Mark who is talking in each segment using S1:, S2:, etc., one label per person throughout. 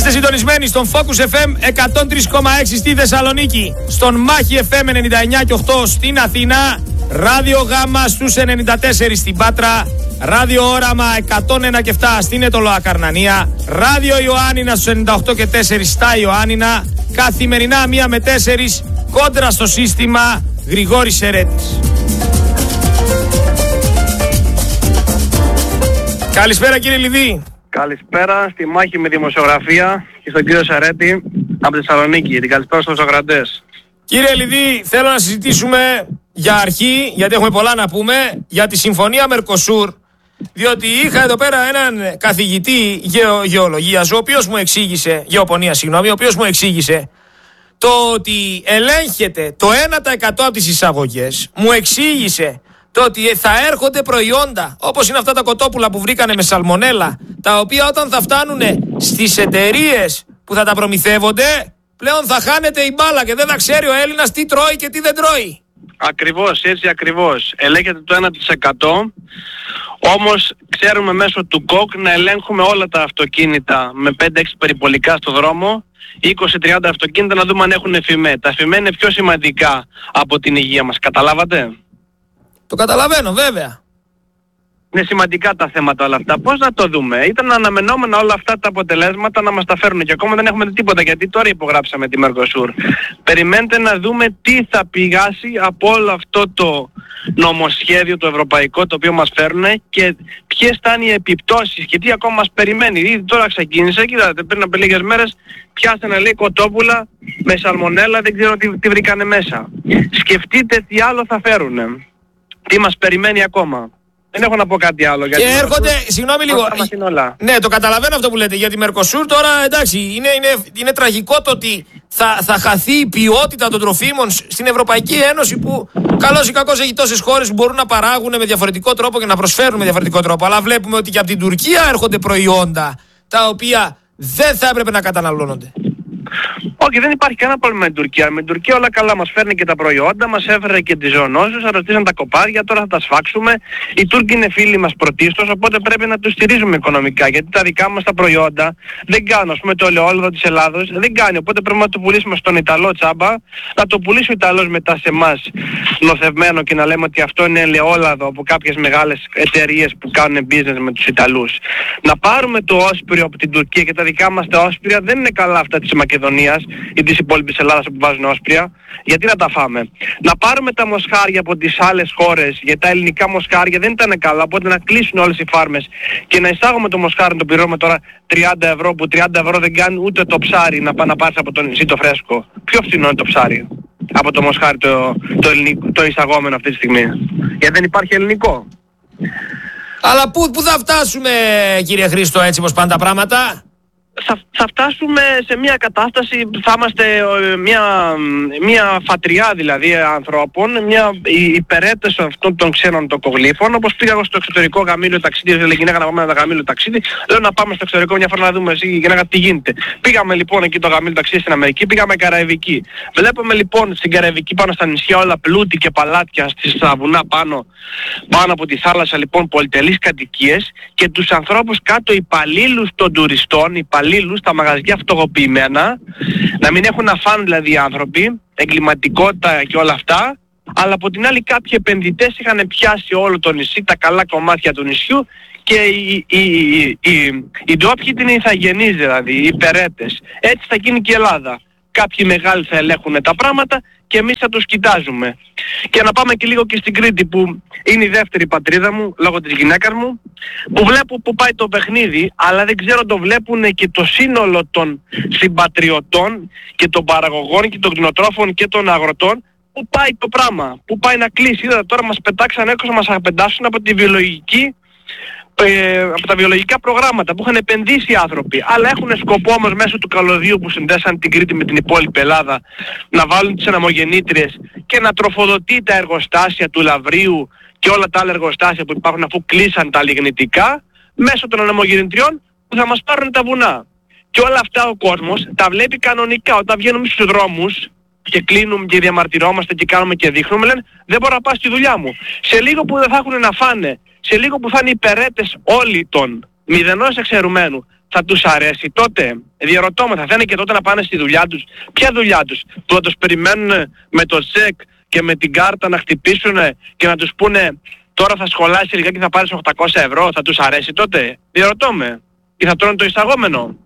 S1: Είστε συντονισμένοι στον Focus FM 103,6 στη Θεσσαλονίκη, στον Μάχη FM 99,8 στην Αθήνα, Ράδιο Γάμα στους 94 στην Πάτρα, Ράδιο Όραμα 101,7 στην Αιτωλοακαρνανία, Ράδιο Ιωάννινα στους 98,4 στα Ιωάννινα, καθημερινά 1 με 4 κόντρα στο σύστημα. Γρηγόρης Σερέτης. Καλησπέρα κύριε Λιδί.
S2: Καλησπέρα στη μάχη με δημοσιογραφία και στον κύριο Σερέτη από τη Θεσσαλονίκη. Την καλησπέρα στους ακροατές.
S1: Κύριε Λιδί, θέλω να συζητήσουμε για αρχή, γιατί έχουμε πολλά να πούμε, για τη συμφωνία Μερκοσούρ. Διότι είχα εδώ πέρα έναν καθηγητή γεωλογίας, ο οποίος μου εξήγησε, γεωπονίας συγγνώμη, ο οποίος μου εξήγησε το ότι ελέγχεται το 1% από τις εισαγωγές. Μου εξήγησε το ότι θα έρχονται προϊόντα όπως είναι αυτά τα κοτόπουλα που βρήκανε με σαλμονέλα, τα οποία όταν θα φτάνουν στις εταιρείες που θα τα προμηθεύονται, πλέον θα χάνεται η μπάλα και δεν θα ξέρει ο Έλληνας τι τρώει και τι δεν τρώει.
S2: Ακριβώς, έτσι ακριβώς. Ελέγχεται το 1%, όμως ξέρουμε μέσω του ΚΟΚ να ελέγχουμε όλα τα αυτοκίνητα με 5-6 περιπολικά στο δρόμο, 20-30 αυτοκίνητα, να δούμε αν έχουν φημέ. Τα φημέ είναι πιο σημαντικά από την υγεία μας, καταλάβατε?
S1: Το καταλαβαίνω βέβαια.
S2: Είναι σημαντικά τα θέματα όλα αυτά. Πώς να το δούμε? Ήταν αναμενόμενα όλα αυτά τα αποτελέσματα να μας τα φέρουν και ακόμα δεν έχουμε τίποτα, γιατί τώρα υπογράψαμε τη Μερκοσούρ. Περιμένετε να δούμε τι θα πηγάσει από όλο αυτό το νομοσχέδιο το ευρωπαϊκό το οποίο μας φέρουν και ποιες θα είναι οι επιπτώσεις και τι ακόμα μας περιμένει. Ήδη τώρα ξεκίνησε, κοιτάτε, πριν από λίγες μέρες πιάσανε λέει κοτόπουλα με σαλμονέλα, δεν ξέρω τι βρήκανε μέσα. Σκεφτείτε τι άλλο θα φέρουν. Τι μας περιμένει ακόμα. Δεν έχω να πω κάτι άλλο.
S1: Και έρχονται, συγγνώμη λίγο. Ναι, το καταλαβαίνω αυτό που λέτε. Για τη Μερκοσούρ τώρα εντάξει, είναι τραγικό το ότι θα χαθεί η ποιότητα των τροφίμων στην Ευρωπαϊκή Ένωση, που καλώς ή κακώς έχει τόσες χώρες που μπορούν να παράγουν με διαφορετικό τρόπο και να προσφέρουν με διαφορετικό τρόπο. Αλλά βλέπουμε ότι και από την Τουρκία έρχονται προϊόντα τα οποία δεν θα έπρεπε να καταναλώνονται.
S2: Όχι, δεν υπάρχει κανένα πρόβλημα με την Τουρκία. Με την Τουρκία όλα καλά, μας φέρνει και τα προϊόντα, μας έφερε και τις ζωονόσους, αρρωστήσαν τα κοπάδια, τώρα θα τα σφάξουμε. Οι Τούρκοι είναι φίλοι μας πρωτίστως, οπότε πρέπει να τους στηρίζουμε οικονομικά. Γιατί τα δικά μας τα προϊόντα δεν κάνουν, ας πούμε το ελαιόλαδο της Ελλάδος δεν κάνει. Οπότε πρέπει να το πουλήσουμε στον Ιταλό τσάμπα, να το πουλήσει ο Ιταλός μετά σε εμάς νοθευμένο και να λέμε ότι αυτό είναι ελαιόλαδο από κάποιες μεγάλες εταιρείες που κάνουν business με τους Ιταλούς. Να πάρουμε το όσπριο από την Τουρκία και τα δικά μας τα όσπρια δεν είναι καλά αυτά της Μακεδονίας ή της υπόλοιπης Ελλάδας που βάζουν όσπρια, γιατί να τα φάμε. Να πάρουμε τα μοσχάρια από τις άλλες χώρες, γιατί τα ελληνικά μοσχάρια δεν ήταν καλά, οπότε να κλείσουν όλες οι φάρμες και να εισάγουμε το μοσχάρι, το πληρώνουμε τώρα 30 ευρώ, που 30 ευρώ δεν κάνει ούτε το ψάρι να πάρεις από το νησί το φρέσκο. Πιο φθηνό είναι το ψάρι από το μοσχάρι το εισαγόμενο αυτή τη στιγμή, γιατί δεν υπάρχει ελληνικό.
S1: Αλλά πού θα φτάσουμε κύριε Χρήστο, έτσι πως πάνε τα πράγματα?
S2: Θα φτάσουμε σε μια κατάσταση, θα είμαστε μια φατριά δηλαδή ανθρώπων, μια υπερέτες αυτών των ξένων τοκογλύφων. Όπως πήγα εγώ στο εξωτερικό γαμήλιο ταξίδι, έλεγε γυναίκα να πάμε ένα γαμήλιο ταξίδι, λέω να πάμε στο εξωτερικό μια φορά να δούμε εσύ γυναίκα τι γίνεται. Πήγαμε λοιπόν εκεί το γαμήλιο ταξίδι στην Αμερική, πήγαμε Καραϊβική. Βλέπουμε λοιπόν στην Καραϊβική πάνω στα νησιά όλα πλούτη και παλάτια, στα βουνά πάνω από τη θάλασσα λοιπόν πολυτελείς κατοικίες και τους ανθρώπους κάτω υπαλλήλους των τουριστών, υπαλλήλους, τα μαγαζιά φτωχοποιημένα, να μην έχουν να φάνε δηλαδή οι άνθρωποι, εγκληματικότητα και όλα αυτά, αλλά από την άλλη κάποιοι επενδυτές είχαν πιάσει όλο το νησί, τα καλά κομμάτια του νησιού και οι ντόπιοι την ηθαγενείς δηλαδή, οι υπερέτες. Έτσι θα γίνει και η Ελλάδα. Κάποιοι μεγάλοι θα ελέγχουν τα πράγματα και εμείς θα τους κοιτάζουμε. Και να πάμε και λίγο και στην Κρήτη που είναι η δεύτερη πατρίδα μου λόγω της γυναίκας μου, που βλέπω που πάει το παιχνίδι, αλλά δεν ξέρω το βλέπουν και το σύνολο των συμπατριωτών και των παραγωγών και των κτηνοτρόφων και των αγροτών, που πάει το πράγμα, που πάει να κλείσει. Είδατε τώρα μας πετάξαν έξω, μας απεντάσουν από τη βιολογική, από τα βιολογικά προγράμματα που είχαν επενδύσει οι άνθρωποι, αλλά έχουν σκοπό όμως μέσω του καλωδίου που συνδέσαν την Κρήτη με την υπόλοιπη Ελλάδα να βάλουν τις αναμογεννήτριες και να τροφοδοτεί τα εργοστάσια του Λαβρίου και όλα τα άλλα εργοστάσια που υπάρχουν αφού κλείσαν τα λιγνητικά μέσω των αναμογεννητριών που θα μας πάρουν τα βουνά. Και όλα αυτά ο κόσμος τα βλέπει κανονικά όταν βγαίνουμε στους δρόμους και κλείνουμε και διαμαρτυρόμαστε και κάνουμε και δείχνουμε, λένε δεν μπορώ να πάω στη δουλειά μου. Σε λίγο που δεν θα έχουν να φάνε, σε λίγο που θα είναι υπερέτες όλοι των μηδενός εξαιρουμένου, θα τους αρέσει τότε? Διαρωτώμε, θα θέλουν και τότε να πάνε στη δουλειά τους? Ποια δουλειά τους? Που θα τους περιμένουν με το τσεκ και με την κάρτα να χτυπήσουν και να τους πούνε τώρα θα σχολάσεις λιγάκι και θα πάρεις 800 ευρώ? Θα τους αρέσει τότε? Διαρωτώμε. Ή θα τρώνε το εισαγόμενο?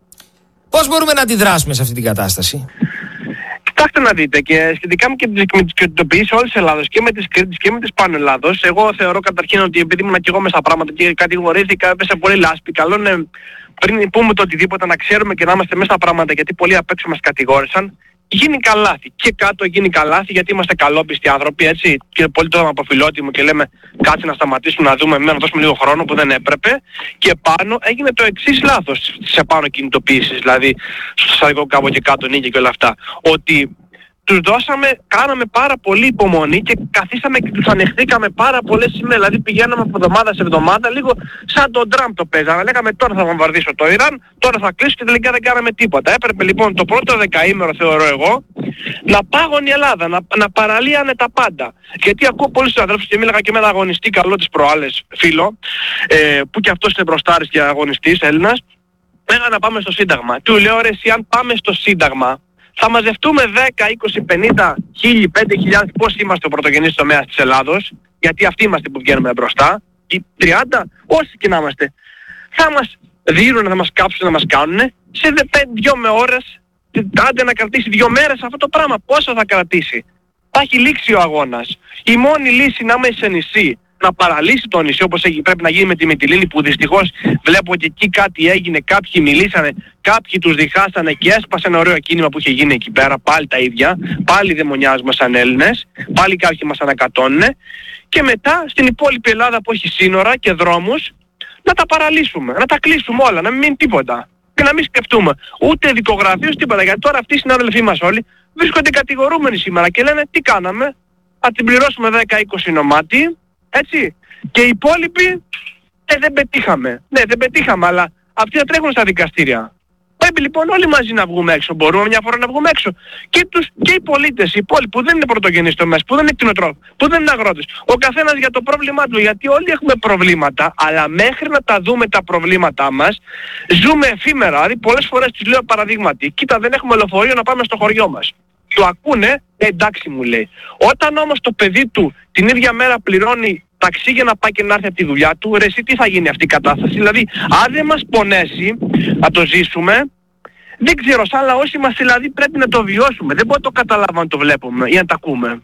S1: Πώς μπορούμε να αντιδράσουμε σε αυτή την κατάσταση?
S2: Κοιτάξτε να δείτε, και σχετικά με τις κινητοποιήσεις όλης της Ελλάδος και με τις Κρήτης και με τις Πάνω Ελλάδος, εγώ θεωρώ καταρχήν ότι επειδή ήμουν και εγώ μέσα στα πράγματα και κατηγορήθηκα, έπεσε πολύ λάσπη. Καλό είναι πριν πούμε το οτιδήποτε να ξέρουμε και να είμαστε μέσα στα πράγματα, γιατί πολλοί απ' έξω μας κατηγόρησαν. Γίνει καλάθι. Και κάτω γίνει καλάθι γιατί είμαστε καλόπιστοι άνθρωποι, έτσι. Και πολύ τώρα από φιλότιμο και λέμε κάτσε να σταματήσουμε να δούμε, να δώσουμε λίγο χρόνο που δεν έπρεπε. Και πάνω έγινε το εξής λάθος σε πάνω κινητοποίησεις, δηλαδή στο στρατικό κάπου και κάτω νίκη και όλα αυτά. Ότι τους δώσαμε, κάναμε πάρα πολύ υπομονή και καθίσαμε και τους ανεχθήκαμε πάρα πολλές σημαίες. Δηλαδή πηγαίναμε από εβδομάδα σε εβδομάδα, λίγο σαν τον Τραμπ το παίζαμε. Λέγαμε τώρα θα βομβαρδίσω το Ιράν, τώρα θα κλείσω και τελικά δεν κάναμε τίποτα. Έπρεπε λοιπόν το πρώτο δεκαήμερο, θεωρώ εγώ, να πάγωνε η Ελλάδα, να παραλύανε τα πάντα. Γιατί ακούω πολλούς αδέλφους και μίλαγα και με ένα αγωνιστή καλό τις προάλλες φίλο, που και αυτός είναι μπροστάρης και αγωνιστής Έλληνας, λέγανε να πάμε στο Σύνταγμα. Του λέω ρε εσύ, αν πάμε στο Σύνταγμα, θα μαζευτούμε 10, 20, 50, 1000, 5000, πώς είμαστε ο πρωτογενής τομέας της Ελλάδος, γιατί αυτοί είμαστε που βγαίνουμε μπροστά, οι 30, όσοι και να είμαστε, θα μας δίνουν, θα μας κάψουν, να μας κάνουν, σε 2 με ώρες, άντε να κρατήσει 2 μέρες αυτό το πράγμα, πόσο θα κρατήσει? Θα έχει λήξει ο αγώνας. Η μόνη λύση να είμαι σε νησί, να παραλύσει το νησί όπως πρέπει να γίνει με τη Μυτιλήνη, που δυστυχώς βλέπω ότι εκεί κάτι έγινε, κάποιοι μιλήσανε, κάποιοι τους διχάσανε και έσπασε ένα ωραίο κίνημα που είχε γίνει εκεί πέρα, πάλι τα ίδια, πάλι δαιμονιάζουμε σαν Έλληνες, πάλι κάποιοι μας ανακατώνουν, και μετά στην υπόλοιπη Ελλάδα που έχει σύνορα και δρόμους να τα παραλύσουμε, να τα κλείσουμε όλα, να μην μείνει τίποτα και να μην σκεφτούμε ούτε δικογραφίους τίποτα, γιατί τώρα αυτοί οι συνάδελφοί μας όλοι βρίσκονται κατηγορούμενοι σήμερα και λένε τι κάναμε, θα την πληρώσουμε 10-20 νομάτι, έτσι, και οι υπόλοιποι δεν πετύχαμε. Ναι, δεν πετύχαμε, αλλά αυτοί θα τρέχουν στα δικαστήρια. Πρέπει λοιπόν όλοι μαζί να βγούμε έξω. Μπορούμε μια φορά να βγούμε έξω. Και οι πολίτες, οι υπόλοιποι που δεν είναι πρωτογενείς τομέας, που δεν είναι κτηνοτρόφοι, που δεν είναι αγρότες. Ο καθένας για το πρόβλημά του. Γιατί όλοι έχουμε προβλήματα, αλλά μέχρι να τα δούμε τα προβλήματά μας, ζούμε εφήμερα. Δηλαδή πολλές φορές τους λέω παραδείγματι, κοίτα δεν έχουμε λεωφορείο να πάμε στο χωριό μας. Το ακούνε, εντάξει μου λέει. Όταν όμως το παιδί του την ίδια μέρα πληρώνει ταξί για να πάει και να έρθει από τη δουλειά του, ρε εσύ τι θα γίνει αυτή η κατάσταση? Δηλαδή αν δεν μας πονέσει να το ζήσουμε, δεν ξέρω, σαν λαός είμαστε, δηλαδή πρέπει να το βιώσουμε. Δεν μπορούμε να το καταλάβουμε αν το βλέπουμε ή αν το ακούμε.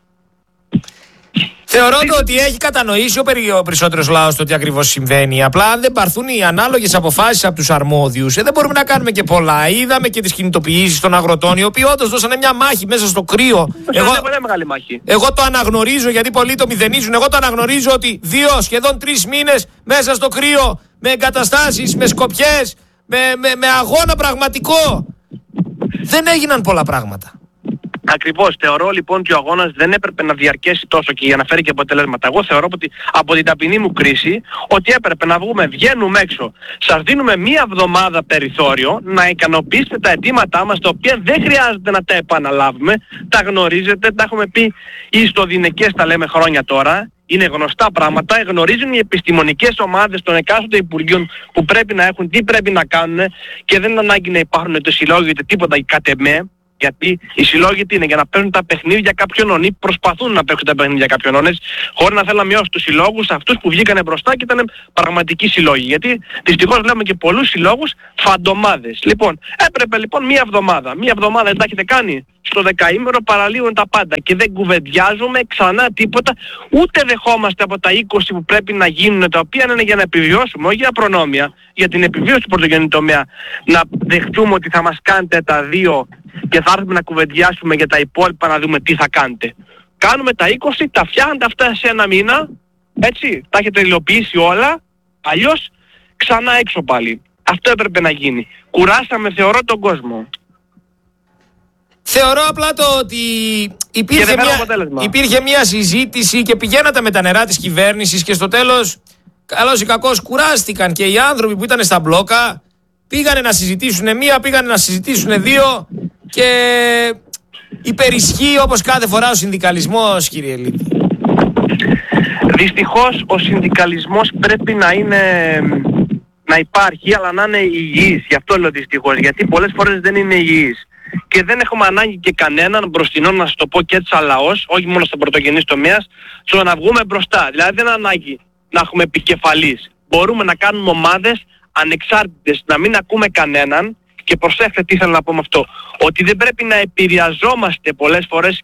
S1: Θεωρώ ότι έχει κατανοήσει ο περισσότερος λαός το τι ακριβώς συμβαίνει. Απλά αν δεν πάρθουν οι ανάλογες αποφάσεις από τους αρμόδιους, δεν μπορούμε να κάνουμε και πολλά. Είδαμε και τις κινητοποιήσεις των αγροτών, οι οποίοι όντως δώσανε μια μάχη μέσα στο κρύο.
S2: Μεγάλη μάχη.
S1: Εγώ το αναγνωρίζω, γιατί πολλοί το μηδενίζουν. Εγώ το αναγνωρίζω ότι 2 σχεδόν 3 μήνες μέσα στο κρύο, με εγκαταστάσεις, με σκοπιές, με αγώνα πραγματικό, δεν έγιναν πολλά πράγματα.
S2: Ακριβώς. Θεωρώ λοιπόν ότι ο αγώνας δεν έπρεπε να διαρκέσει τόσο και για να φέρει και αποτελέσματα. Εγώ θεωρώ ότι από την ταπεινή μου κρίση ότι έπρεπε να βγαίνουμε έξω. Σας δίνουμε μία εβδομάδα περιθώριο να ικανοποιήσετε τα αιτήματά μας, τα οποία δεν χρειάζεται να τα επαναλάβουμε. Τα γνωρίζετε, τα έχουμε πει ιστοδυναικές, τα λέμε χρόνια τώρα. Είναι γνωστά πράγματα, γνωρίζουν οι επιστημονικές ομάδες των εκάστοτε υπουργείων που πρέπει να έχουν, τι πρέπει να κάνουν, και δεν είναι ανάγκη να υπάρχουν το συλλόγιο είτε τίποτα κατ' εμέ. Γιατί οι συλλόγοι τι είναι? Για να παίρνουν τα παιχνίδια κάποιων ονί, προσπαθούν να παίξουν τα παιχνίδια κάποιων όνες, χωρίς να θέλουν να μειώσουν τους συλλόγους, αυτούς που βγήκανε μπροστά και ήταν πραγματικοί συλλόγοι. Γιατί δυστυχώς βλέπουμε και πολλούς συλλόγους φαντομάδες. Λοιπόν, έπρεπε λοιπόν μία εβδομάδα. Μία εβδομάδα δεν τα έχετε κάνει? Στο δεκαήμερο παραλύουν τα πάντα και δεν κουβεντιάζουμε ξανά τίποτα, ούτε δεχόμαστε από τα 20 που πρέπει να γίνουν, τα οποία είναι για να επιβιώσουμε, όχι για προνόμια, για την επιβίωση του πρωτογενή τομέα, να δεχτούμε ότι θα μας κάνετε τα 2 και θα έρθουμε να κουβεντιάσουμε για τα υπόλοιπα να δούμε τι θα κάνετε. Κάνουμε τα 20, τα φτιάχνετε αυτά σε 1 μήνα, έτσι, τα έχετε υλοποιήσει όλα, αλλιώς ξανά έξω πάλι. Αυτό έπρεπε να γίνει. Κουράσαμε, θεωρώ, τον κόσμο.
S1: Θεωρώ απλά το ότι υπήρχε μια συζήτηση και πηγαίνατε με τα νερά της κυβέρνησης και στο τέλος, καλώς ή κακώς, κουράστηκαν και οι άνθρωποι που ήταν στα μπλόκα, πήγανε να συζητήσουν 1, πήγανε να συζητήσουν 2 και υπερισχύει όπως κάθε φορά ο συνδικαλισμός, κύριε Ελίδη.
S2: Δυστυχώς ο συνδικαλισμός πρέπει να είναι να υπάρχει, αλλά να είναι υγιής. Γι' αυτό λέω δυστυχώς, γιατί πολλές φορές δεν είναι υγιής. Και δεν έχουμε ανάγκη και κανέναν μπροστινό, να σας το πω και έτσι σαν λαός, όχι μόνο στον πρωτογενής τομέας, στο να βγούμε μπροστά. Δηλαδή δεν είναι ανάγκη να έχουμε επικεφαλής. Μπορούμε να κάνουμε ομάδες ανεξάρτητες, να μην ακούμε κανέναν. Και προσέξτε τι θέλω να πω με αυτό. Ότι δεν πρέπει να επηρεαζόμαστε πολλές φορές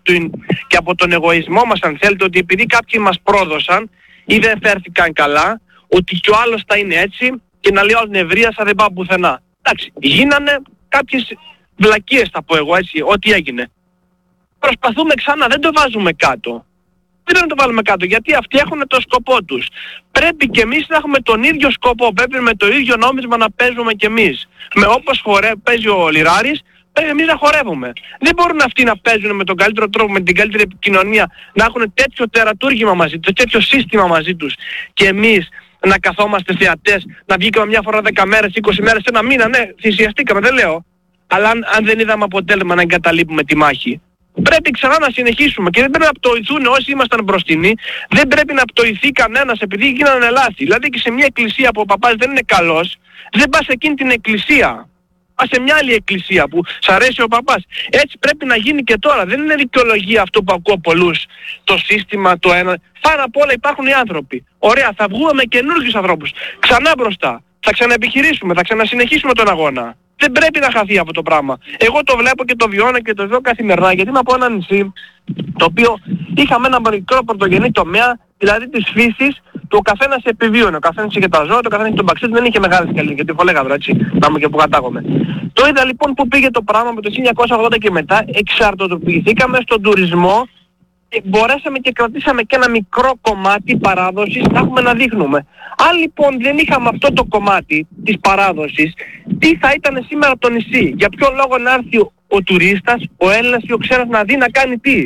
S2: και από τον εγωισμό μας, αν θέλετε, ότι επειδή κάποιοι μας πρόδωσαν ή δεν φέρθηκαν καλά, ότι κι ο άλλος θα είναι έτσι και να λέει νευρίασα, δεν πάω πουθενά. Εντάξει, γίνανε κάποιες βλακίες, θα πω εγώ έτσι, ό,τι έγινε. Προσπαθούμε ξανά, δεν το βάζουμε κάτω. Δεν να το βάλουμε κάτω, γιατί αυτοί έχουν το σκοπό τους. Πρέπει και εμείς να έχουμε τον ίδιο σκοπό. Πρέπει με το ίδιο νόμισμα να παίζουμε κι εμείς. Με όπως παίζει ο Λιράρης, πρέπει εμείς να χορεύουμε. Δεν μπορούν αυτοί να παίζουν με τον καλύτερο τρόπο, με την καλύτερη επικοινωνία, να έχουν τέτοιο τερατούργημα μαζί τους, τέτοιο σύστημα μαζί τους. Και εμείς να καθόμαστε θεατές, να βγήκαμε μια φορά 10 μέρες, 20 μέρες, ένα μήνα, ναι, θυσιαστήκαμε, δεν λέω. Αλλά αν δεν είδαμε αποτέλεσμα να εγκαταλείπουμε τη μάχη. Πρέπει ξανά να συνεχίσουμε και δεν πρέπει να πτωηθούν όσοι ήμασταν μπροστινοί, δεν πρέπει να πτωηθεί κανένας επειδή γίνανε λάθη. Δηλαδή και σε μια εκκλησία που ο παπάς δεν είναι καλός, δεν πας σε εκείνη την εκκλησία. Πας σε μια άλλη εκκλησία που σ' αρέσει ο παπάς. Έτσι πρέπει να γίνει και τώρα. Δεν είναι δικαιολογία αυτό που ακούω πολλούς. Το σύστημα, το ένα. Πάνω απ' όλα υπάρχουν οι άνθρωποι. Ωραία, θα βγούμε με καινούργιους ανθρώπους. Ξανά μπροστά. Θα ξαναεπιχειρήσουμε, θα ξανασυνεχίσουμε τον αγώνα. Δεν πρέπει να χαθεί αυτό το πράγμα. Εγώ το βλέπω και το βιώνω και το ζω καθημερινά, γιατί είμαι από ένα νησί το οποίο είχαμε ένα μικρό πρωτογενή τομέα, δηλαδή της φύσης, του ο καθένας επιβίωνε. Ο καθένας είχε τα ζώα, το καθένας είχε τον παξί, δεν είχε μεγάλη σκαλή, γιατί φολέγαδρο έτσι, να μου και που κατάγομαι. Το είδα λοιπόν που πήγε το πράγμα με το 1980 και μετά, εξαρτοποιηθήκαμε στον τουρισμό και μπορέσαμε και κρατήσαμε και ένα μικρό κομμάτι παράδοσης να έχουμε να δείχνουμε. Αν λοιπόν δεν είχαμε αυτό το κομμάτι της παράδοσης, τι θα ήταν σήμερα το νησί? Για ποιο λόγο να έρθει ο τουρίστας, ο Έλληνας ή ο ξένος να δει να κάνει τι?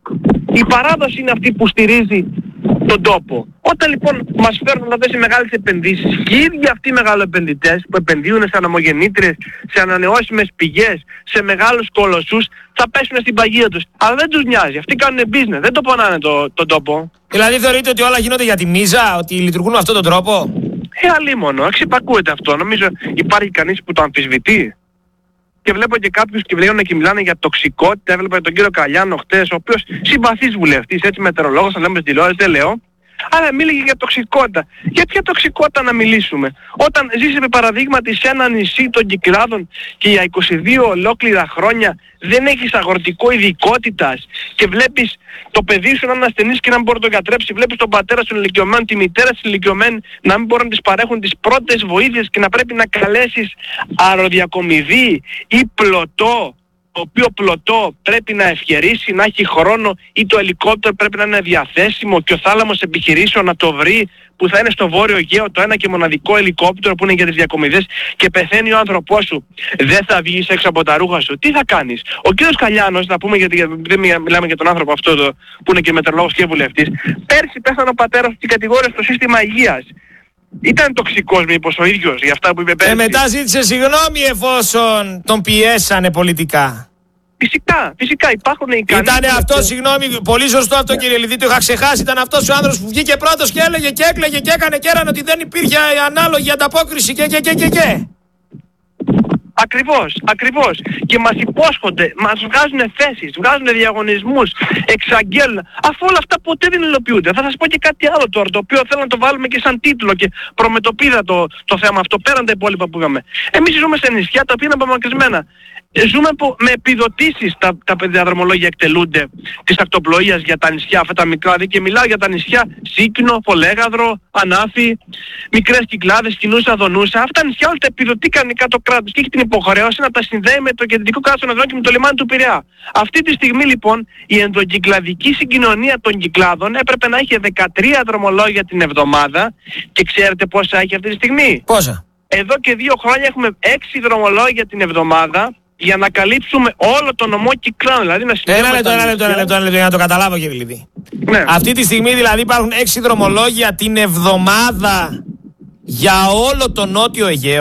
S2: Η παράδοση είναι αυτή που στηρίζει τον τόπο. Όταν λοιπόν μας φέρνουν αυτές οι μεγάλες επενδύσεις και οι ίδιοι αυτοί οι μεγαλοεπενδυτές που επενδύουν σε αναμογεννήτριες, σε ανανεώσιμες πηγές, σε μεγάλους κολοσσούς, θα πέσουν στην παγίδα τους. Αλλά δεν τους νοιάζει. Αυτοί κάνουν business, δεν το πονάνε τον τόπο.
S1: Δηλαδή θεωρείτε ότι όλα γίνονται για τη μίζα, ότι λειτουργούν με αυτόν τον τρόπο?
S2: Αλίμονο, εξυπακούεται αυτό. Νομίζω υπάρχει κανείς που το αμφισβητεί. Και βλέπω και κάποιους και βλέπουν και μιλάνε για τοξικότητα. Έβλεπα τον κύριο Καλιάνο χτες, ο οποίος συμπαθής βουλευτής, έτσι μετεωρολόγος, θα λέμε στην τηλεόραση, δεν λέω. Αλλά μίλησε για τοξικότητα. Για ποια τοξικότητα να μιλήσουμε? Όταν ζεις επί παραδείγματι σε ένα νησί των Κυκλάδων και για 22 ολόκληρα χρόνια δεν έχεις αγροτικό ειδικότητας και βλέπεις το παιδί σου να είναι ασθενής και να μην μπορεί να τον κατρέψει, βλέπεις τον πατέρα σου ηλικιωμένο, τη μητέρα σου ηλικιωμένη να μην μπορούν να της παρέχουν τις πρώτες βοήθειες και να πρέπει να καλέσεις αεροδιακομιδή ή πλωτό, το οποίο πλωτό πρέπει να ευκαιρίσει, να έχει χρόνο, ή το ελικόπτερο πρέπει να είναι διαθέσιμο και ο θάλαμος επιχειρήσεων να το βρει, που θα είναι στο Βόρειο Αιγαίο το ένα και μοναδικό ελικόπτερο που είναι για τις διακομιδές, και πεθαίνει ο άνθρωπός σου. Δεν θα βγεις έξω από τα ρούχα σου. Τι θα κάνεις? Ο κύριος Καλιάνος, να πούμε, γιατί δεν μιλάμε για τον άνθρωπο αυτό που είναι και μετεωρολόγος και βουλευτής, πέρσι πέθανε ο πατέρας του και κατηγόρησε στο σύστημα υγείας. Ήταν τοξικός μήπως ο ίδιος για αυτά που είπε πέρσι?
S1: Μετά ζήτησε συγγνώμη εφόσον τον πιέσανε πολιτικά.
S2: Φυσικά υπάρχουν οι ικανοί.
S1: Ήτανε αυτό, συγγνώμη, πολύ σωστό αυτό, κύριε Λιδί, το είχα ξεχάσει. Ήταν αυτός ο άνθρωπος που βγήκε πρώτος και έλεγε και έκλαιγε και έκανε και έρανε ότι δεν υπήρχε ανάλογη ανταπόκριση και.
S2: Ακριβώς. Και μας υπόσχονται, μας βγάζουν θέσεις, βγάζουν διαγωνισμούς, εξαγγέλνουν. Αφού όλα αυτά ποτέ δεν υλοποιούνται. Θα σας πω και κάτι άλλο τώρα, το οποίο θέλω να το βάλουμε και σαν τίτλο και προμετωπίδα το θέμα αυτό, πέραν τα υπόλοιπα που είχαμε. Εμείς ζούμε σε νησιά τα οποία είναι απομακρυσμένα. Ζούμε με επιδοτήσεις τα διαδρομολόγια εκτελούνται της ακτοπλοείας για τα νησιά αυτά τα μικρά, και μιλάω για τα νησιά Σίκνο, Φολέγαδρο, Ανάφη, μικρές Κυκλάδες, Κινούσα, Δονούσα. Αυτά τα νησιά όλα τα επιδοτεί κανονικά το κράτος και έχει την υποχρέωση να τα συνδέει με το κεντρικό κράτος των Εδρών και με το λιμάνι του Πειραιά. Αυτή τη στιγμή λοιπόν η ενδοκυκλαδική συγκοινωνία των Κυκλάδων έπρεπε να έχει 13 δρομολόγια την εβδομάδα, και ξέρετε πόσα έχει αυτή τη στιγμή?
S1: Πόσα?
S2: Εδώ και 2 χρόνια έχουμε 6 δρομολόγια την εβδομάδα, για να καλύψουμε όλο το νομό Κυκλάδων. Δηλαδή να
S1: συνδέουμε. Ένα λεπτό, για να το καταλάβω, κύριε Λιδί. Ναι. Αυτή τη στιγμή δηλαδή υπάρχουν 6 δρομολόγια την εβδομάδα για όλο το νότιο Αιγαίο.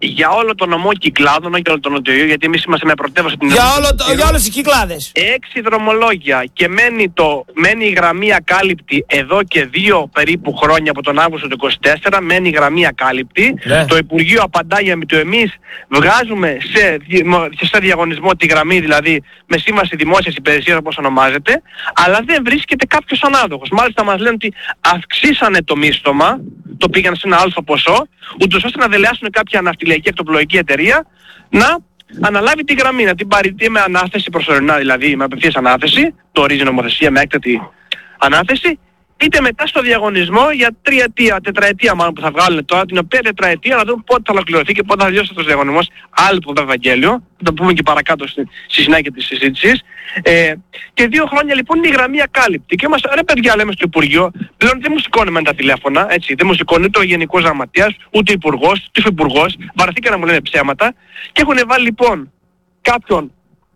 S2: για όλο το νομό Κυκλάδων, όχι για όλο το Νοτιοϊό, γιατί εμείς είμαστε με πρωτεύουσα την
S1: Για όλες τις Κυκλάδες.
S2: 6 δρομολόγια και μένει η γραμμή ακάλυπτη εδώ και 2 περίπου χρόνια από τον Αύγουστο του 2024, μένει η γραμμή ακάλυπτη.
S1: Ναι.
S2: Το Υπουργείο απαντά για το εμείς βγάζουμε σε διαγωνισμό τη γραμμή, δηλαδή με σύμβαση δημόσιας υπηρεσίας όπως ονομάζεται, αλλά δεν βρίσκεται κάποιος ανάδοχος. Μάλιστα μας λένε ότι αυξήσανε το μίστομα, το πήγαν σε ένα αλφα ποσό, ούτως ώστε να δελεάσουν κάποια ναυτιλιακή εκτοπλοϊκή εταιρεία να αναλάβει τη γραμμή, να την πάρει με ανάθεση προσωρινά, δηλαδή με απευθείας ανάθεση, το ορίζει η νομοθεσία με έκτατη ανάθεση, είτε μετά στο διαγωνισμό για 3 ετία, 4 ετία μάλλον που θα βγάλουν τώρα, την οποία 4 ετία να δούμε πότε θα ολοκληρωθεί και πότε θα τελειώσει αυτός ο διαγωνισμός. Άλλο το Ευαγγέλιο, θα το πούμε και παρακάτω στη συνέχεια της συζήτησης. Και 2 χρόνια λοιπόν είναι η γραμμή ακάλυπτη. Και είμαστε, ρε παιδιά, λέμε στο Υπουργείο, πλέον δεν μου σηκώνουμε τα τηλέφωνα, έτσι, δεν μου σηκώνει ούτε ο Γενικός Γραμματέας, ούτε ο Υπουργός, ούτε ο Υφυπουργός, βαρεθήκα να μου λένε ψέματα και έχουν βάλει λοιπόν κάποιον,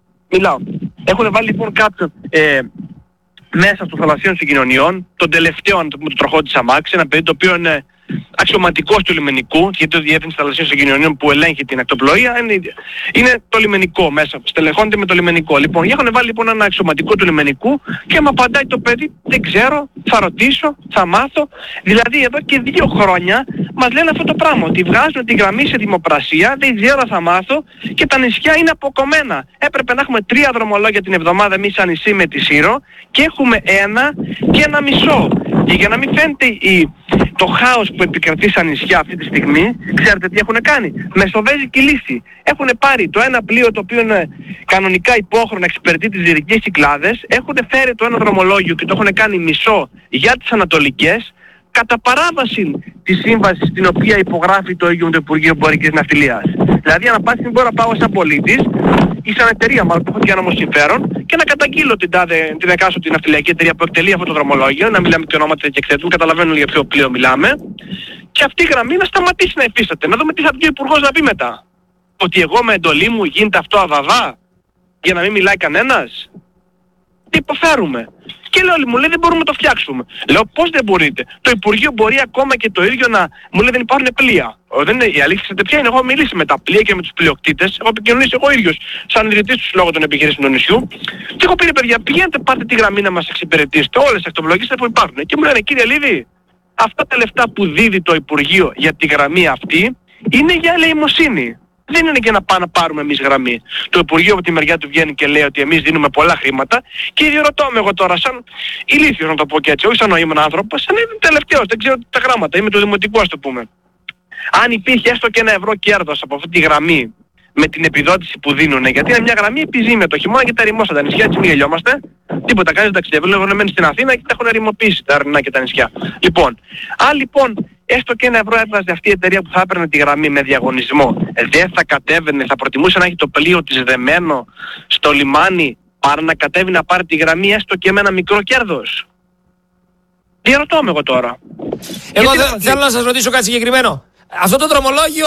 S2: έχουν βάλει λοιπόν κάποιον μέσα στο θαλασσίων συγκοινωνιών, τον τελευταίο με το τροχό της αμάξης, ένα παιδί το οποίο είναι αξιωματικός του λιμενικού, γιατί το Διεύθυνση Θαλασσίων Συγκοινωνιών που ελέγχει την ακτοπλοεία είναι το λιμενικό μέσα, στελεχώνεται με το λιμενικό. Λοιπόν, έχουν βάλει λοιπόν ένα αξιωματικό του λιμενικού και μου απαντάει το παιδί, δεν ξέρω, θα ρωτήσω, θα μάθω. Δηλαδή εδώ και 2 χρόνια μας λένε αυτό το πράγμα, ότι βγάζουν τη γραμμή σε δημοπρασία, δεν ξέρω, θα μάθω και τα νησιά είναι αποκομμένα. Έπρεπε να έχουμε 3 δρομολόγια την εβδομάδα εμείς σαν νησί με τη Σύρο και έχουμε 1 και 1,5. Και για να μην φαίνεται το χάος που επικρατεί στα νησιά αυτή τη στιγμή, ξέρετε τι έχουν κάνει? Μεσοβέζικη λύση. Έχουν πάρει το ένα πλοίο το οποίο είναι κανονικά υπόχρονο να εξυπηρετεί τις Δυτικές Κυκλάδες, έχουν φέρει το ένα δρομολόγιο και το έχουν κάνει μισό για τις Ανατολικές, κατά παράβαση της σύμβασης την οποία υπογράφει το ίδιο το Υπουργείο Εμπορικής Ναυτιλίας. Δηλαδή ανά πάση στιγμή μπορώ να πάω σαν πολίτης ή σαν εταιρεία μάλλον που έχω και ένα μου συμφέρον και να καταγγείλω την εκάστοτε ναυτιλιακή εταιρεία που εκτελεί αυτό το δρομολόγιο, να μιλάμε και ονόματα και εκθέτουν, καταλαβαίνουν για ποιο πλοίο μιλάμε, και αυτή η γραμμή να σταματήσει να υφίσταται. Να δούμε τι θα πει ο Υπουργός να πει μετά. Ότι εγώ με εντολή μου γίνεται αυτό αβαβά για να μην μιλάει κανένας? Τι υποφέρουμε? Και λέει, μου λέει δεν μπορούμε να το φτιάξουμε. Λέω πώς δεν μπορείτε? Το Υπουργείο μπορεί ακόμα και το ίδιο να μου λέει δεν υπάρχουν πλοία. Η αλήθεια ποια είναι? Εγώ μιλήσει με τα πλοία και με τους πλειοκτήτες, έχω επικοινωνήσει εγώ ίδιος σαν ιδρυτής του Συλλόγου των Επιχειρήσεων του νησιού και έχω πει ρε παιδιά πηγαίνετε πάρτε τη γραμμή να μας εξυπηρετήσετε όλες τις ακτοπλοϊκές που υπάρχουν. Και μου λένε κύριε Λίδη, αυτά τα λεφτά που δίδει το Υπουργείο για τη γραμμή αυτή είναι για ελεημοσύνη. Δεν είναι και να πάμε να πάρουμε εμείς γραμμή. Το Υπουργείο από τη μεριά του βγαίνει και λέει ότι εμείς δίνουμε πολλά χρήματα και διερωτώ με εγώ τώρα σαν ηλίθιος να το πω και έτσι, όχι σαν νοήμων άνθρωπος, σαν τελευταίος, δεν ξέρω τα γράμματα, είμαι του δημοτικού ας το πούμε. Αν υπήρχε έστω και 1 ευρώ κέρδος από αυτή τη γραμμή με την επιδότηση που δίνουν, γιατί είναι μια γραμμή επιζήμια το χειμώνα και τα ερημόσα τα νησιά, έτσι μην γελιόμαστε. Τίποτα, κανείς δεν ταξιδεύει, λέγω μένει στην Αθήνα και τα έχουν ερημοποιήσει τα Αρνά και τα νησιά. Λοιπόν, αν λοιπόν έστω και 1 ευρώ έβγαζε αυτή η εταιρεία που θα έπαιρνε τη γραμμή με διαγωνισμό, δεν θα κατέβαινε, θα προτιμούσε να έχει το πλοίο της δεμένο στο λιμάνι παρά να κατέβει να πάρει τη γραμμή έστω και με ένα μικρό κέρδος? Διαρωτώ με εγώ τώρα.
S1: Εγώ θέλω να σας ρωτήσω κάτι συγκεκριμένο. Αυτό το δρομολόγιο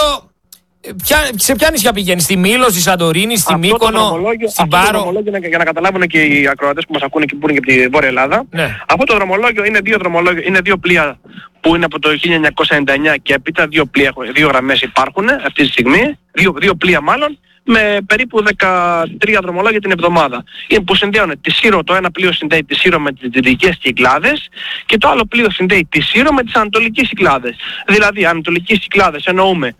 S1: σε ποια νησιά πηγαίνει? Στη Μήλο, στη Σαντορίνη, στη Μύκονο, στην Πάρο?
S2: Αυτό το δρομολόγιο, για να καταλάβουν και οι ακροατές που μας ακούνε και που είναι και από τη Βόρεια Ελλάδα,
S1: ναι.
S2: Αυτό το δρομολόγιο είναι 2 πλοία που είναι από το 1999 και έπειτα 2 γραμμές υπάρχουν αυτή τη στιγμή, 2 πλοία μάλλον, με περίπου 13 δρομολόγια την εβδομάδα. Που συνδέουν τη Σύρο, το ένα πλοίο συνδέει τη Σύρο με τις Δυτικές Κυκλάδες και το άλλο πλοίο συνδέει τη Σύρο με τις Ανατολικές Κυκλάδες. Δηλαδή Ανατολικές Κυκλάδες εννοούμε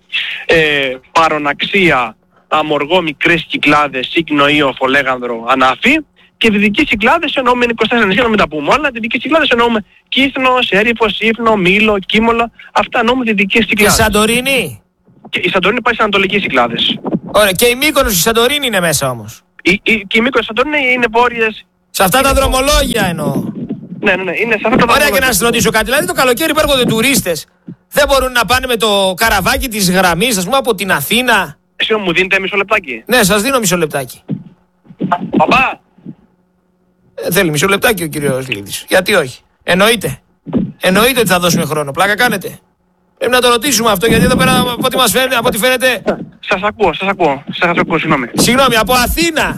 S2: Παροναξία, Αμοργό, Μικρές Κυκλάδες, Σίκνο, Ήο, Φολέγανδρο, Ανάφη, και Δυτικές Κυκλάδες εννοούμε 24 νησιά, να μην τα πούμε όλα. Δυτικές Κυκλάδες εννοούμε Κύθνος, Έρυφος, Ήφνο, Μήλο, Κίμολα, αυτά εννοούμε Δυτικές Κυκλάδες.
S1: Και Σαντορίνη?
S2: Και η Σαντορίνη πάει στις Ανατολικές Κυκλάδες.
S1: Ωραία, και η Μύκονος, η Σαντορίνη είναι μέσα όμως?
S2: Και η Μύκονος, η Σαντορίνη είναι βόρειες.
S1: Σε αυτά τα δρομολόγια εννοώ.
S2: Ναι, είναι σε αυτά τα δρομολόγια.
S1: Ωραία, και να σας ρωτήσω κάτι. Δηλαδή το καλοκαίρι που έρχονται τουρίστες, δεν μπορούν να πάνε με το καραβάκι της γραμμής, ας πούμε, από την Αθήνα?
S2: Εσύ μου δίνετε μισό λεπτάκι?
S1: Ναι, σας δίνω μισό λεπτάκι.
S2: Παπά!
S1: Θέλει μισό λεπτάκι ο κύριος Λίδης. Γιατί όχι? Εννοείται ότι θα δώσουμε χρόνο. Πλάκα κάνετε? Πρέπει να το ρωτήσουμε αυτό, γιατί εδώ πέρα από ό,τι μας φαίνεται, από ό,τι φαίνεται...
S2: Σας ακούω, συγγνώμη.
S1: Συγγνώμη, από Αθήνα!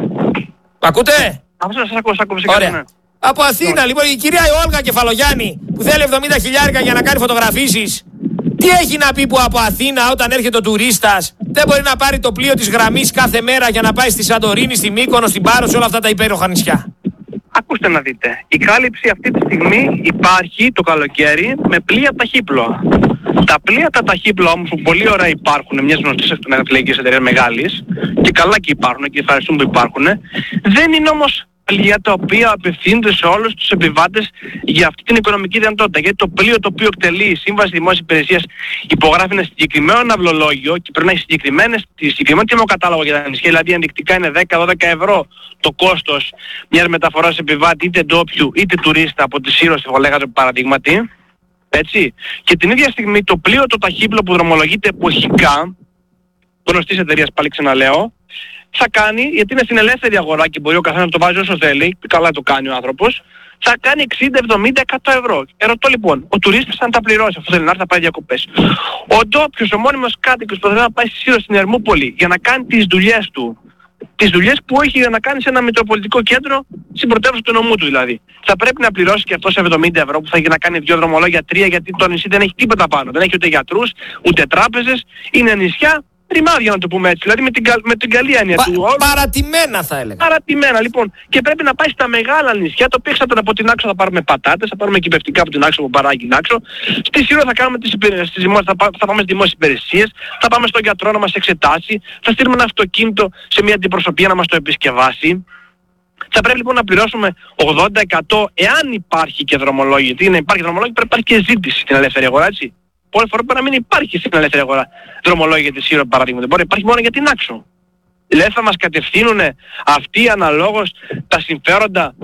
S1: Ακούτε?
S2: Σας ακούω.
S1: Ωραία.
S2: Ναι.
S1: Από Αθήνα, λοιπόν, η κυρία Όλγα Κεφαλογιάννη, που θέλει 70.000 για να κάνει φωτογραφίσεις, Τι έχει να πει που από Αθήνα όταν έρχεται ο τουρίστας δεν μπορεί να πάρει το πλοίο της γραμμής κάθε μέρα για να πάει στη Σαντορίνη, στη Μύκονο, στην Πάρο, σε όλα αυτά τα υπέροχα νησιά?
S2: Ακούστε να δείτε. Η κάλυψη αυτή τη στιγμή υπάρχει το καλοκαίρι με πλοία ταχύπλοα. Τα πλοία τα ταχύπλοα όμως που πολύ ωραία υπάρχουν, μιας γνωστής ναυτιλιακής εταιρείας μεγάλης, και καλά και υπάρχουν και ευχαριστούμε που υπάρχουν, δεν είναι όμως πλοία τα οποία απευθύνονται σε όλους τους επιβάτες για αυτή την οικονομική δυνατότητα. Γιατί το πλοίο το οποίο εκτελεί η Σύμβαση Δημόσιας Υπηρεσίας υπογράφει ένα συγκεκριμένο ναυλολόγιο και πρέπει να έχει συγκεκριμένο τιμοκατάλογο για τα νησιά. Δηλαδή ενδεικτικά είναι 10-12 ευρώ το κόστος μιας μεταφοράς επιβάτη είτε ντόπιου είτε τουρίστα από τη Σύρο στη Φολέγατο παραδείγματι. Έτσι. Και την ίδια στιγμή το πλοίο το ταχύπλο που δρομολογείται εποχικά, γνωστής εταιρείας πάλι ξαναλέω, θα κάνει, γιατί είναι στην ελεύθερη αγορά και μπορεί ο καθένας να το βάζει όσο θέλει, καλά το κάνει ο άνθρωπος, θα κάνει 60, 70, 100 ευρώ. Ερωτώ λοιπόν, ο τουρίστας θα τα πληρώσει, αφού θέλει να έρθει να πάει διακοπές. Ο ντόπιος, ο μόνιμος κάτοικος που θέλει να πάει στη Σύρο, στην Ερμούπολη για να κάνει τις δουλειές του, τις δουλειές που έχει για να κάνει σε ένα μητροπολιτικό κέντρο, στην πρωτεύουσα του νομού του δηλαδή. Θα πρέπει να πληρώσει και αυτός 70 ευρώ που θα έχει να κάνει 2 δρομολόγια, 3, γιατί το νησί δεν έχει τίποτα πάνω. Δεν έχει ούτε γιατρούς, ούτε τράπεζες, είναι νησιά ρημάδια να το πούμε έτσι, δηλαδή με την καλή έννοια του.
S1: Παρατημένα θα έλεγα.
S2: Παρατημένα λοιπόν. Και πρέπει να πάει στα μεγάλα νησιά, το οποίο εξαρτάται από την Άξο θα πάρουμε πατάτες, θα πάρουμε κυπευτικά από την Άξο που παράγει την Άξο. Στη Σύρο θα κάνουμε θα πάμε στις δημόσιες υπηρεσίες, θα πάμε στον γιατρό να μας εξετάσει, θα στείλουμε ένα αυτοκίνητο σε μια αντιπροσωπεία να μας το επισκευάσει. Θα πρέπει λοιπόν να πληρώσουμε 80% εάν υπάρχει και δρομολόγιο. Γιατί να υπάρχει δρομολόγιο πρέπει να υπάρχει και ζήτηση στην ελεύθερη αγορά, έτσι. Πολλές φορές μπορεί να μην υπάρχει στην ελεύθερη αγορά δρομολόγια για τη Σύρο παραδείγματος. Μπορεί να υπάρχει μόνο για την Άξο. Δηλαδή θα μας κατευθύνουν αυτοί αναλόγως τα συμφέροντα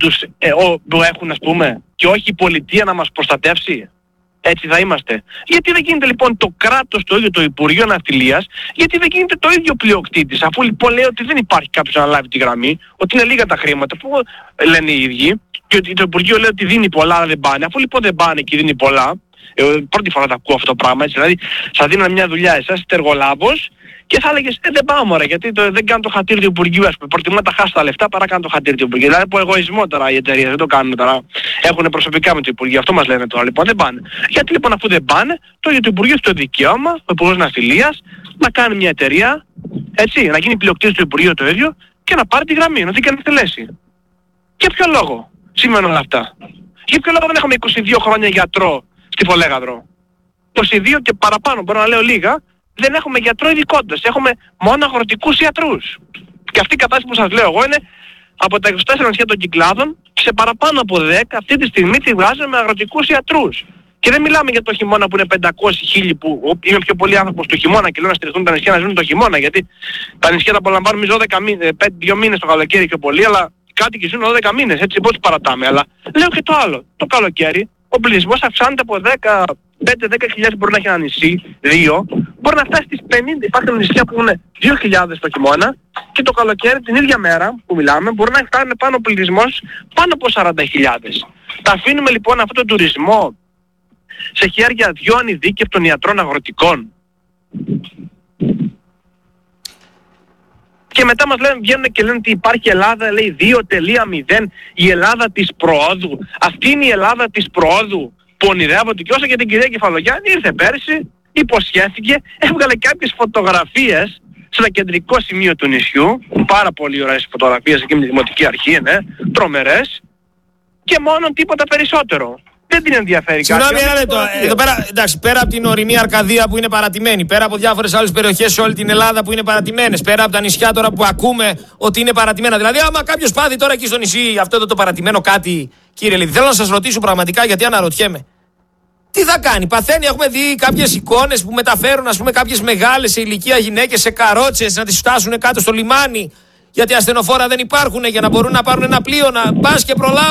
S2: που έχουν ας πούμε και όχι η πολιτεία να μας προστατεύσει. Έτσι θα είμαστε. Γιατί δεν γίνεται λοιπόν το κράτος το ίδιο, το Υπουργείο Ναυτιλίας, γιατί δεν γίνεται το ίδιο πλειοκτήτης, αφού λοιπόν λέει ότι δεν υπάρχει κάποιος να λάβει τη γραμμή, ότι είναι λίγα τα χρήματα που λένε οι ίδιοι και ότι το Υπουργείο λέει ότι δίνει πολλά αλλά δεν πάνε. Αφού λοιπόν δεν πάνε και δίνει πολλά, πρώτη φορά τα ακούω αυτό το πράγμα, έτσι, δηλαδή θα δίνουν μια δουλειά εσάς, είστε εργολάβος και θα έλεγες δεν πάω μωρέ γιατί δεν κάνω το χατήρι του Υπουργείου, ας πούμε, προτιμώ να τα χάσω τα λεφτά παρά κάνω το χατήρι του Υπουργείου. Δηλαδή από εγωισμό τώρα οι εταιρείες δεν το κάνουν τώρα, έχουν προσωπικά με το Υπουργείο, αυτό μας λένε τώρα λοιπόν, δεν πάνε. Γιατί λοιπόν αφού δεν πάνε, το ίδιο το Υπουργείο έχει το δικαίωμα, ο Υπουργός Ναυτιλίας, να κάνει μια εταιρεία, έτσι, να γίνει πλειοκτήτης του Υπουργείου το ίδιο και να πάρει τη γραμμή, να την εκτελέσει. Για ποιο λόγο σημαίνουν όλα αυτά? Για ποιο λόγο δεν έχουμε 22 χρόνια γιατρό στη Φολέγαδρο? 22 και παραπάνω, μπορώ να λέω λίγα, δεν έχουμε γιατρό ειδικότητας, έχουμε μόνο αγροτικούς ιατρούς. Και αυτή η κατάσταση που σας λέω εγώ είναι από τα 24 νησιά των Κυκλάδων σε παραπάνω από 10 αυτή τη στιγμή τη βγάζουμε με αγροτικούς ιατρούς. Και δεν μιλάμε για το χειμώνα που είναι 500.000 που είμαι πιο πολύ άνθρωπος του χειμώνα και λέω να στηριχθούν τα νησιά να ζουν το χειμώνα, γιατί τα νησιά τα απολαμβάνουμε 2 μήνες το καλοκαίρι και πολύ, αλλά οι κάτοικοι ζουν 12 μήνες, έτσι πώς παρατάμε. Αλλά λέω και το άλλο, το καλοκαίρι ο πληθυσμός αυξάνεται από 5-10.000 μπορεί να έχει ένα νησί, 2, μπορεί να φτάσει στις 50, υπάρχουν νησιά που είναι 2.000 το χειμώνα και το καλοκαίρι την ίδια μέρα που μιλάμε μπορεί να φτάνει πάνω ο πληθυσμός πάνω από 40.000. Τα αφήνουμε λοιπόν αυτόν τον τουρισμό σε χέρια 2 ανειδίκευτων ιατρών αγροτικών. Και μετά μας λένε, βγαίνουν και λένε ότι υπάρχει Ελλάδα, λέει 2.0, η Ελλάδα της προόδου. Αυτή είναι η Ελλάδα της προόδου που ονειρεύονται. Και όσο για την κυρία Κεφαλογιάννη ήρθε πέρσι, υποσχέθηκε, έβγαλε κάποιες φωτογραφίες σε ένα κεντρικό σημείο του νησιού, πάρα πολύ ωραίες φωτογραφίες εκεί με τη Δημοτική Αρχή, ναι, τρομερές, και μόνο τίποτα περισσότερο. Δεν την ενδιαφέρει κάτι.
S1: Συγγνώμη ένα λεπτό. Εδώ πέρα, εντάξει, πέρα από την ορεινή Αρκαδία που είναι παρατημένη, πέρα από διάφορες άλλες περιοχές σε όλη την Ελλάδα που είναι παρατημένες, πέρα από τα νησιά τώρα που ακούμε ότι είναι παρατημένα. Δηλαδή, άμα κάποιος πάθει τώρα εκεί στο νησί αυτό εδώ το παρατημένο κάτι, κύριε Λίδη, θέλω να σας ρωτήσω πραγματικά γιατί αναρωτιέμαι. Τι θα κάνει? Παθαίνει, έχουμε δει κάποιες εικόνες που μεταφέρουν, ας πούμε, κάποιες μεγάλες σε ηλικία γυναίκες σε καρότσες να τις φτάσουν κάτω στο λιμάνι. Γιατί ασθενοφόρα δεν υπάρχουν για να μπορούν να πάρουν ένα πλοίο να πας και προλάβουν.